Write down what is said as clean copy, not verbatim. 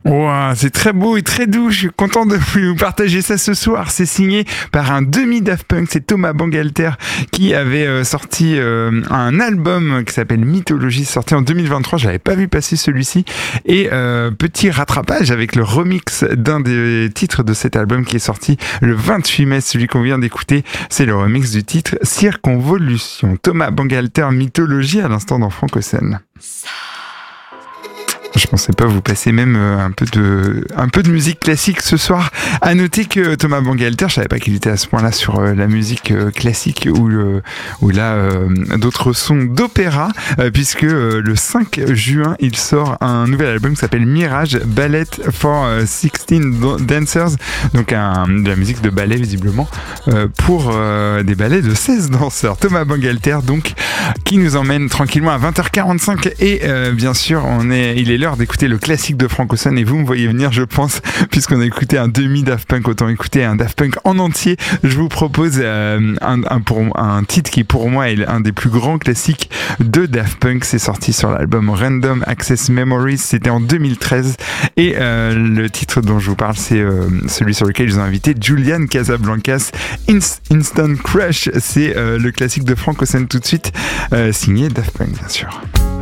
Wow, c'est très beau et très doux. Je suis content de vous partager ça ce soir. C'est signé par un demi-Daft Punk. C'est Thomas Bangalter qui avait sorti un album qui s'appelle Mythologie, sorti en 2023. Je l'avais pas vu passer celui-ci. Et petit rattrapage avec le remix d'un des titres de cet album qui est sorti le 28 mai. Celui qu'on vient d'écouter, c'est le remix du titre Circonvolution. Thomas Bangalter, Mythologie, à l'instant dans Francosen. Je pensais pas vous passer même un peu de musique classique ce soir. À noter que Thomas Bangalter, je savais pas qu'il était à ce point-là sur la musique classique ou là d'autres sons d'opéra, puisque le 5 juin il sort un nouvel album qui s'appelle Mirage Ballet for 16 Dancers, donc de la musique de ballet visiblement pour des ballets de 16 danseurs. Thomas Bangalter donc qui nous emmène tranquillement à 20h45 et bien sûr il est l'heure d'écouter le classique de Francosen et vous me voyez venir je pense puisqu'on a écouté un demi Daft Punk, autant écouter un Daft Punk en entier. Je vous propose un titre qui pour moi est un des plus grands classiques de Daft Punk. C'est sorti sur l'album Random Access Memories, c'était en 2013 et le titre dont je vous parle c'est celui sur lequel ils ont invité Julian Casablancas, Instant Crush. C'est le classique de Francosen tout de suite, signé Daft Punk bien sûr.